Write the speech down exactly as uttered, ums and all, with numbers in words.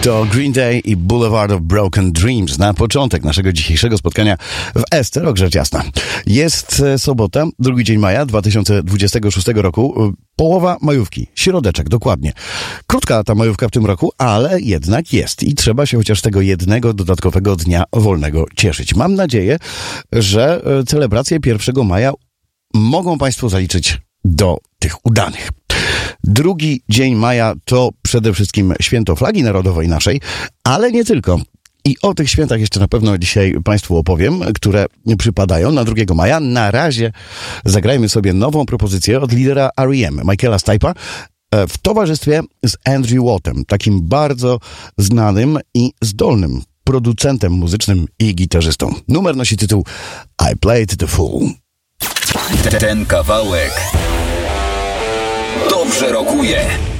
To Green Day i Boulevard of Broken Dreams na początek naszego dzisiejszego spotkania w Ester, rzecz jasna. Jest sobota, drugi dzień maja dwa tysiące dwudziestego szóstego roku, połowa majówki, środeczek, dokładnie. Krótka ta majówka w tym roku, ale jednak jest i trzeba się chociaż tego jednego dodatkowego dnia wolnego cieszyć. Mam nadzieję, że celebracje pierwszego maja mogą Państwo zaliczyć do tych udanych. Drugi dzień maja to przede wszystkim święto flagi narodowej naszej, ale nie tylko. I o tych świętach jeszcze na pewno dzisiaj Państwu opowiem, które przypadają na drugiego maja. Na razie zagrajmy sobie nową propozycję od lidera R E M, Michaela Stipe'a, w towarzystwie z Andrew Wattem, takim bardzo znanym i zdolnym producentem muzycznym i gitarzystą. Numer nosi tytuł I Played the Fool. Ten kawałek dobrze rokuje.